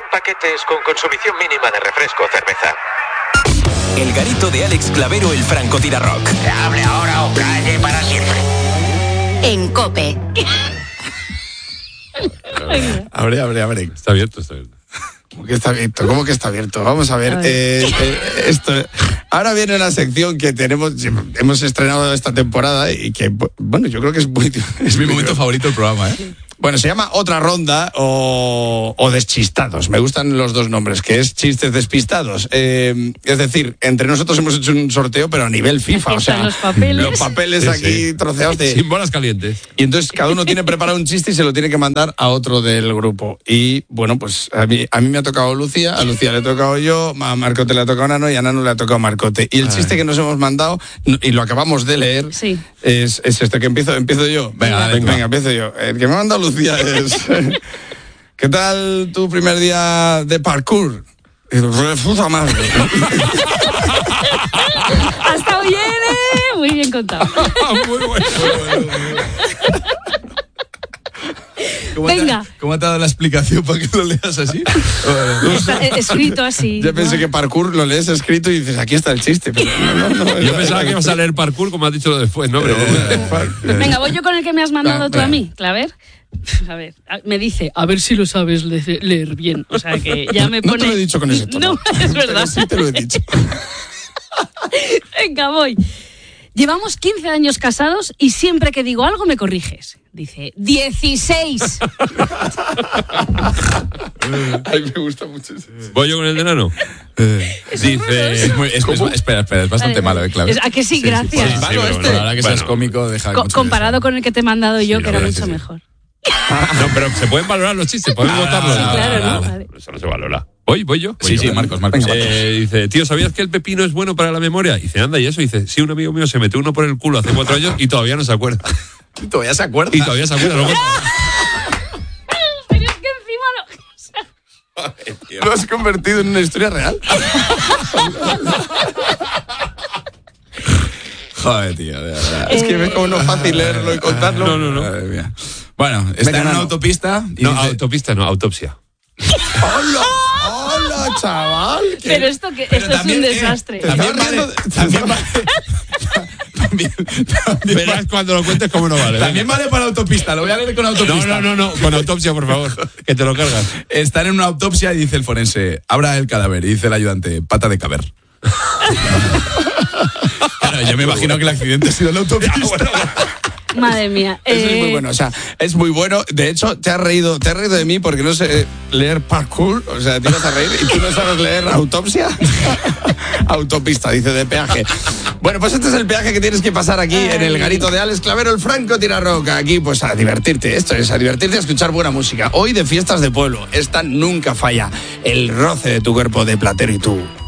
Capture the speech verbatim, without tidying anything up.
paquetes con consumición mínima de refresco o cerveza. El garito de Alex Clavero, el francotirarrock. Hable ahora o calle para siempre. En COPE. Abre, abre, abre. Está abierto, está abierto. ¿Cómo que está abierto? ¿Cómo que está abierto? Vamos a ver. A ver. Eh, eh, esto, ahora viene una sección que tenemos, hemos estrenado esta temporada y que, bueno, yo creo que es muy... Es mi momento favorito del programa, ¿eh? Bueno, se llama Otra Ronda o, o Deschistados. Me gustan los dos nombres, que es chistes despistados. Eh, es decir, entre nosotros hemos hecho un sorteo, pero a nivel FIFA. O sea, los papeles, los papeles sí, aquí sí. troceados de... Sin bolas calientes. Y entonces cada uno tiene preparado un chiste y se lo tiene que mandar a otro del grupo. Y bueno, pues a mí, a mí me ha tocado Lucía, a Lucía le he tocado yo, a Marcote le ha tocado Nano y a Nano le ha tocado Marcote. Y el Ay. chiste que nos hemos mandado, y lo acabamos de leer, sí. es, es este que empiezo, empiezo yo. Venga, venga, venga, venga, empiezo yo. El que me ha mandado Lucía es... ¿Qué tal tu primer día de parkour? Y puta madre. Ha estado bien, ¿eh? Muy bien contado. Muy bueno, muy bueno, muy bueno. ¿Cómo Venga. Te, ¿Cómo te ha dado la explicación para que lo leas así? Está escrito así. Yo pensé ¿no? que parkour lo lees escrito y dices, aquí está el chiste. Pero no, no, no, yo pensaba que ibas a leer parkour, como has dicho después, ¿no? Pero venga, voy yo con el que me has mandado tú a mí, Claver. A ver, me dice, a ver si lo sabes le- leer bien. O sea que ya me pone... No te lo he dicho con ese tono. No, es verdad. Pero sí te lo he dicho. Venga, voy. Llevamos quince años casados y siempre que digo algo me corriges. Dice, dieciséis. Ay, me gusta mucho eso. ¿Voy yo con el de Nano? Dice... Es muy, es, es, espera, espera, es bastante malo, ¿eh, Clave? Es- ¿A que sí? Gracias. sí, sí, Malo pero este. no. La verdad que Bueno. seas cómico, deja Co- mucho comparado que con el que te he mandado yo, Sí, que la era verdad mucho que sí. mejor. No, pero se pueden valorar los chistes, podemos Ah, votarlos. ah, claro, ah, ¿no? ah, Vale. Eso no se valora. ¿Voy? ¿Voy yo? Sí, Voy sí, yo. Marcos, Marcos. Eh, dice, tío, ¿sabías que el pepino es bueno para la memoria? Dice, anda, ¿y eso? Dice, sí, un amigo mío se metió uno por el culo hace cuatro años y todavía no se acuerda. Y todavía se acuerda. Y todavía se acuerda. ¿No? Pero es que encima no... ¿Lo has convertido en una historia real? Joder, tío, de verdad. Es que ves como no es fácil leerlo y contarlo. No, no, no. Madre mía. Bueno, está Venga, en una Nano. autopista y No, dice- autopista no, autopsia. ¡Hola! ¡Hola, chaval! ¿Qué? Pero esto, que, Pero esto también, es un eh, desastre. También Estaba vale, riendo de- también vale, también, también Verás vale- cuando lo cuentes cómo no vale. también vale para autopista, lo voy a leer con autopista. No, no, no, no, con autopsia, por favor, que te lo cargas. Están en una autopsia y dice el forense, abra el cadáver, y dice el ayudante, pata de caber. Claro, yo me imagino que el accidente ha sido en la autopista. Madre mía. Eso es muy Eh, bueno, o sea, es muy bueno. De hecho, te has reído, te has reído de mí porque no sé leer parkour, o sea, te ibas a reír y tú no sabes leer autopsia. Autopista, dice, de peaje. Bueno, pues este es el peaje que tienes que pasar aquí en el garito de Alex Clavero, el francotirarrock. Aquí, pues a divertirte, esto es, a divertirte, a escuchar buena música. Hoy de fiestas de pueblo, esta nunca falla. El roce de tu cuerpo de platero y tú.